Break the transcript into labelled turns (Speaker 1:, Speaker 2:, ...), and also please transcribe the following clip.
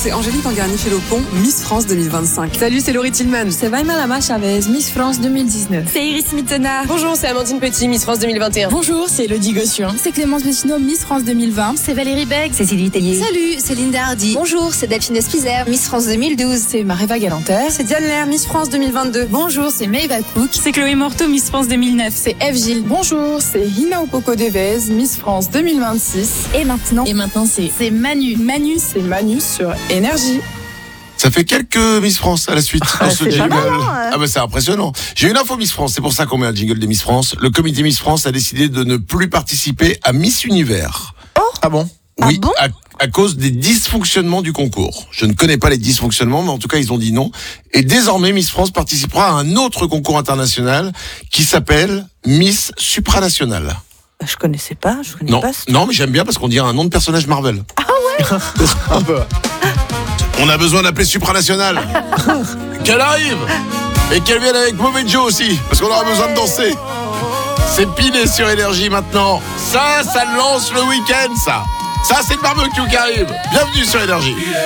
Speaker 1: c'est Angélique Angarni-Philopon, Miss France 2025.
Speaker 2: Salut, c'est Laurie Tillman.
Speaker 3: C'est Vaima Lama Chavez, Miss France 2019.
Speaker 4: C'est Iris Mittenard.
Speaker 2: Bonjour, c'est Amandine Petit, Miss France 2021.
Speaker 5: Bonjour, c'est Elodie Gossuin.
Speaker 6: C'est Clémence Bessino, Miss France 2020.
Speaker 4: C'est Valérie Beg.
Speaker 7: C'est Sylvie Tellier.
Speaker 8: Salut, c'est Linda Hardy.
Speaker 9: Bonjour, c'est Delphine Espizer, Miss France 2012.
Speaker 6: C'est Maréva Galanter.
Speaker 1: C'est Diane Lair, Miss France 2022.
Speaker 6: Bonjour, c'est Maëva Cook.
Speaker 5: C'est Chloé Morteau, Miss France 2009.
Speaker 6: C'est Eve Gilles.
Speaker 3: Bonjour, c'est Hina Opoko Devez, Miss France 2026.
Speaker 6: Et maintenant,
Speaker 5: c'est Manu.
Speaker 6: Manu, c'est Manu sur Énergie.
Speaker 10: Ça fait quelques Miss France à la suite dans ce
Speaker 9: c'est
Speaker 10: jingle.
Speaker 9: pas mal, hein.
Speaker 10: Ah bah c'est impressionnant. J'ai une info Miss France, c'est pour ça qu'on met un jingle des Miss France. Le comité Miss France a décidé de ne plus participer à Miss Univers.
Speaker 9: Ah bon?
Speaker 10: Oui,
Speaker 9: Ah bon
Speaker 10: à cause des dysfonctionnements du concours. Je ne connais pas les dysfonctionnements, mais en tout cas, ils ont dit non. Et désormais, Miss France participera à un autre concours international qui s'appelle Miss Supranational.
Speaker 9: Je connaissais pas,
Speaker 10: Non,
Speaker 9: pas.
Speaker 10: non, mais j'aime bien parce qu'on dirait un nom de personnage Marvel.
Speaker 9: Ah ouais.
Speaker 10: Un peu. On a besoin d'appeler Supranational. Qu'elle arrive et qu'elle vienne avec Mauvais Joe aussi, parce qu'on aura besoin de danser. C'est Piné sur Énergie maintenant. Ça lance le week-end, ça. Ça, c'est le barbecue qui arrive. Bienvenue sur Énergie.